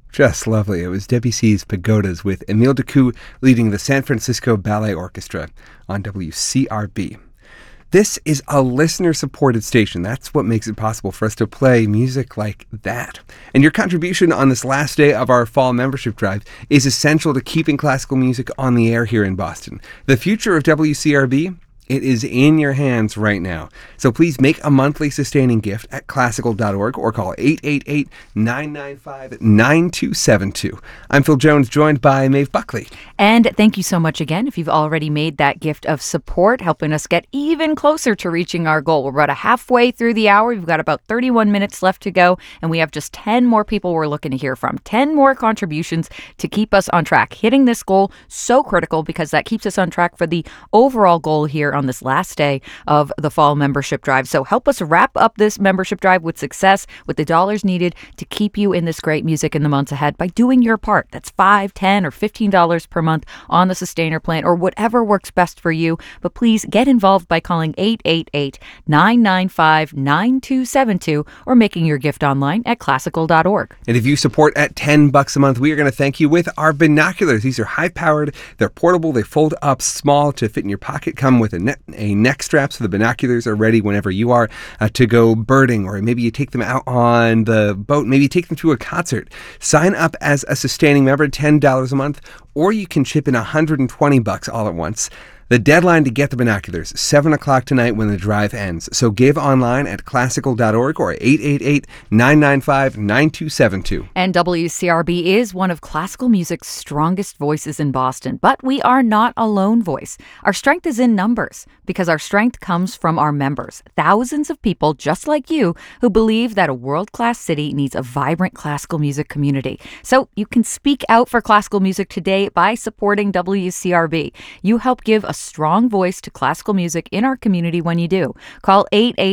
Just lovely. It was Debussy's Pagodas with Émile Decou leading the San Francisco Ballet Orchestra on WCRB. This is a listener-supported station. That's what makes it possible for us to play music like that. And your contribution on this last day of our fall membership drive is essential to keeping classical music on the air here in Boston. The future of WCRB, it is in your hands right now. So please make a monthly sustaining gift at classical.org or call 888-995-9272. I'm Phil Jones, joined by Maeve Buckley. And thank you so much again if you've already made that gift of support, helping us get even closer to reaching our goal. We're about halfway through the hour. We've got about 31 minutes left to go, and we have just 10 more people we're looking to hear from. 10 more contributions to keep us on track. Hitting this goal, so critical because that keeps us on track for the overall goal here on this last day of the fall membership drive. So help us wrap up this membership drive with success, with the dollars needed to keep you in this great music in the months ahead by doing your part. That's $5, $10, or $15 per month on the Sustainer plan or whatever works best for you. But please get involved by calling 888-995-9272 or making your gift online at classical.org. And if you support at $10 a month, we are going to thank you with our binoculars. These are high-powered, they're portable, they fold up small to fit in your pocket, come with a neck strap so the binoculars are ready whenever you are to go birding, or maybe you take them out on the boat, maybe you take them to a concert. Sign up as a sustaining member, $10 a month, or you can chip in $120 all at once. The deadline to get the binoculars, 7 o'clock tonight when the drive ends. So give online at classical.org or 888-995-9272. And WCRB is one of classical music's strongest voices in Boston. But we are not a lone voice. Our strength is in numbers because our strength comes from our members. Thousands of people just like you who believe that a world-class city needs a vibrant classical music community. So you can speak out for classical music today by supporting WCRB. You help give a strong voice to classical music in our community when you do. Call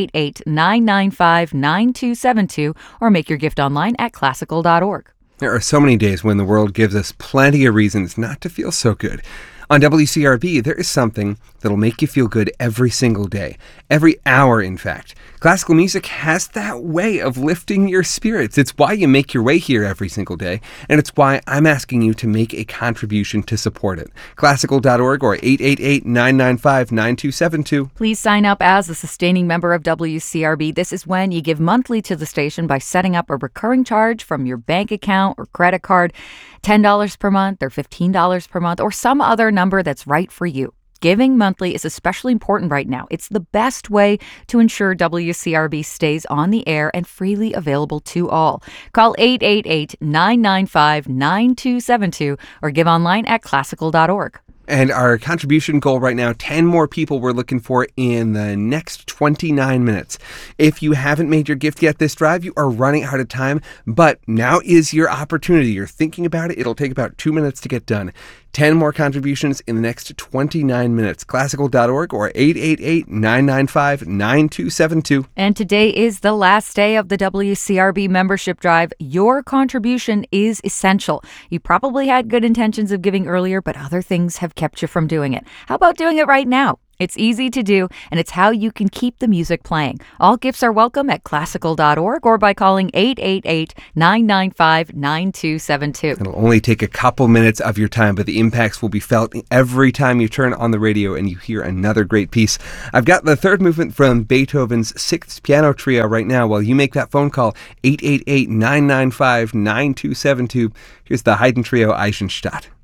888-995-9272 or make your gift online at classical.org. There are so many days when the world gives us plenty of reasons not to feel so good. On WCRB, there is something that'll make you feel good every single day. Every hour, in fact. Classical music has that way of lifting your spirits. It's why you make your way here every single day, and it's why I'm asking you to make a contribution to support it. Classical.org or 888-995-9272. Please sign up as a sustaining member of WCRB. This is when you give monthly to the station by setting up a recurring charge from your bank account or credit card, $10 per month or $15 per month, or some other number that's right for you. Giving monthly is especially important right now. It's the best way to ensure WCRB stays on the air and freely available to all. Call 888-995-9272 or give online at classical.org. And our contribution goal right now, 10 more people we're looking for in the next 29 minutes. If you haven't made your gift yet this drive, you are running out of time, but now is your opportunity. You're thinking about it. It'll take about 2 minutes to get done. 10 more contributions in the next 29 minutes. Classical.org or 888-995-9272. And today is the last day of the WCRB membership drive. Your contribution is essential. You probably had good intentions of giving earlier, but other things have kept you from doing it. How about doing it right now? It's easy to do, and it's how you can keep the music playing. All gifts are welcome at classical.org or by calling 888-995-9272. It'll only take a couple minutes of your time, but the impacts will be felt every time you turn on the radio and you hear another great piece. I've got the third movement from Beethoven's Sixth Piano Trio right now. While you make that phone call, 888-995-9272. Here's the Haydn Trio Eisenstadt.